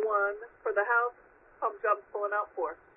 one for the house pump job's pulling out for.